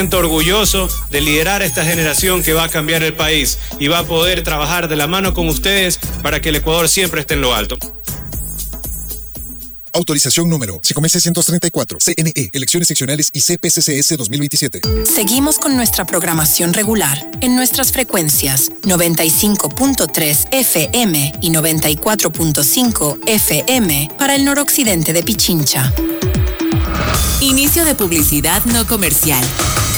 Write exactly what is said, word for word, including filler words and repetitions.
siento orgulloso de liderar esta generación que va a cambiar el país y va a poder trabajar de la mano con ustedes para que el Ecuador siempre esté en lo alto. Autorización número C C M seiscientos treinta y cuatro, C N E, Elecciones Seccionales y C P C C S dos mil veintisiete. Seguimos con nuestra programación regular en nuestras frecuencias noventa y cinco punto tres F M y noventa y cuatro punto cinco F M para el noroccidente de Pichincha. Inicio de publicidad no comercial.